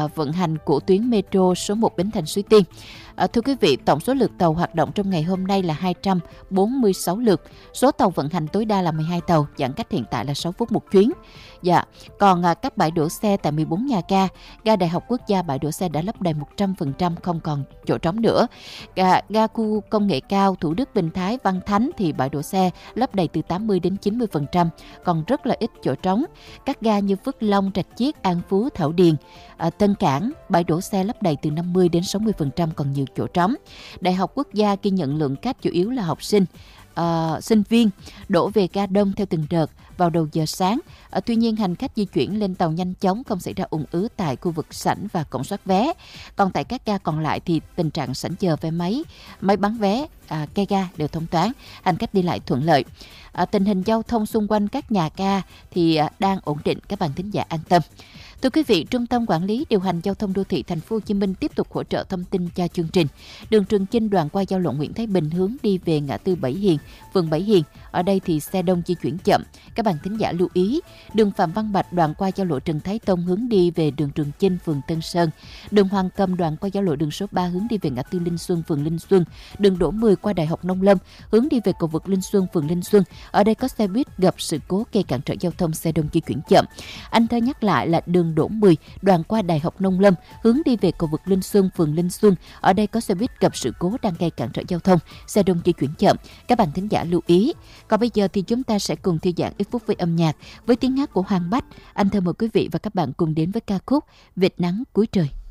vận hành của tuyến metro số 1 Bến Thành Suối Tiên. Thưa quý vị, tổng số lượt tàu hoạt động trong ngày hôm nay là 246 lượt. Số tàu vận hành tối đa là 12 tàu, giãn cách hiện tại là 6 phút một chuyến. Còn các bãi đổ xe tại 14 nhà ga Đại học Quốc gia bãi đổ xe đã lấp đầy 100%, không còn chỗ trống nữa. Ga khu công nghệ cao Thủ Đức, Bình Thái, Văn Thánh thì bãi đổ xe lấp đầy từ 80 đến 90%, còn rất là ít chỗ trống. Các ga như Phước Long, Rạch Chiếc, An Phú, Thảo Điền, Tân Cảng, bãi đổ xe lấp đầy từ 50 đến 60%, còn nhiều chỗ trống. Đại học Quốc gia ghi nhận lượng khách chủ yếu là học sinh, sinh viên đổ về ga đông theo từng đợt vào đầu giờ sáng. Tuy nhiên, hành khách di chuyển lên tàu nhanh chóng, không xảy ra ùn ứ tại khu vực sảnh và cổng soát vé. Còn tại các ga còn lại thì tình trạng sảnh chờ vé máy bán vé, cây ga đều thông thoáng, hành khách đi lại thuận lợi. Tình hình giao thông xung quanh các nhà ga thì đang ổn định, các bạn thính giả an tâm. Thưa quý vị, Trung tâm Quản lý Điều hành Giao thông Đô thị Thành phố Hồ Chí Minh tiếp tục hỗ trợ thông tin cho chương trình. Đường Trường Chinh đoạn qua giao lộ Nguyễn Thái Bình hướng đi về ngã tư Bảy Hiền, phường Bảy Hiền. Ở đây thì xe đông di chuyển chậm. Các bạn thính giả lưu ý. Đường Phạm Văn Bạch đoạn qua giao lộ Trần Thái Tông hướng đi về đường Trường Chinh, phường Tân Sơn. Đường Hoàng Cầm đoạn qua giao lộ đường số 3 hướng đi về ngã tư Linh Xuân, phường Linh Xuân. Đường Đỗ Mười qua Đại học Nông Lâm hướng đi về cầu vượt Linh Xuân, phường Linh Xuân. Ở đây có xe buýt gặp sự cố gây cản trở giao thông, xe đông di chuyển chậm. Anh thơ nhắc lại là đường Đỗ 10 đoạn qua Đại học Nông Lâm hướng đi về cầu vượt Linh Xuân, phường Linh Xuân. Ở đây có xe buýt gặp sự cố đang gây cản trở giao thông, xe đông di chuyển chậm. Các bạn thính giả lưu ý. Còn bây giờ thì chúng ta sẽ cùng thư giãn ít phút với âm nhạc với tiếng hát của Hoàng Bách. Anh thơ mời quý vị và các bạn cùng đến với ca khúc Vệt nắng cuối trời.